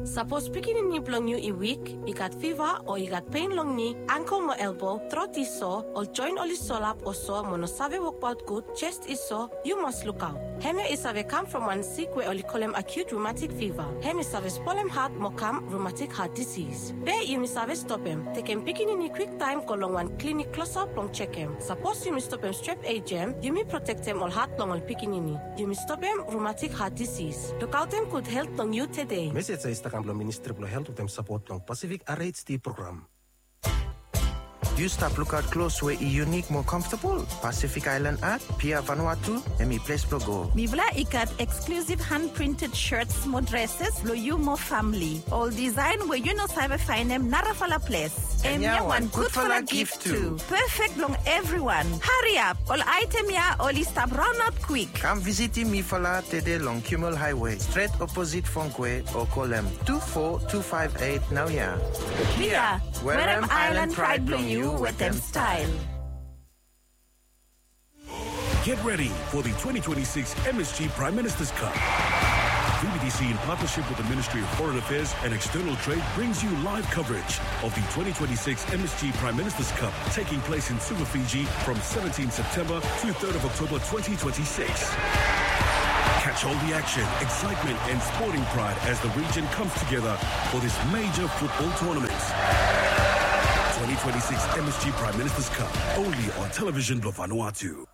Suppose picking ni blong you weak, you got fever or you got pain long knee, ankle or elbow, throat is sore, or joint or solap or sore, mono save work out good, chest is sore, you must look out. Heme is have come from one sick where only call him acute rheumatic fever. Heme is have spolem heart mokam rheumatic heart disease. Be you must have stop him. Take him picking in quick time go long one clinic close up long check him. Suppose you must stop him strep agem, you may protect him all heart long all picking in. You must stop him rheumatic heart disease. Look out him good health long you today. Message sa Instagram Ministry of Health with them support long Pacific RHD program. You stop look out close where unique more comfortable. Pacific Island Art, Pia Vanuatu, and me place go. Mi vla ikat exclusive hand-printed shirts, more dresses, lo you more family. All design where you know cyber find them narafala place. And yeah, one good for a gift too. Perfect long everyone. Hurry up. All item ya only stop run out quick. Come visit me fala tede long Kimmel Highway, straight opposite Funkwe, or call them 24258 now ya. Pia, where am Island Pride blow you with them style. Get ready for the 2026 MSG Prime Minister's Cup. VBDC, in partnership with the Ministry of Foreign Affairs and External Trade, brings you live coverage of the 2026 MSG Prime Minister's Cup, taking place in Suva, Fiji from 17 September to 3rd of October 2026. Catch all the action, excitement and sporting pride as the region comes together for this major football tournament. 2026 MSG Prime Minister's Cup, only on Television Vanuatu.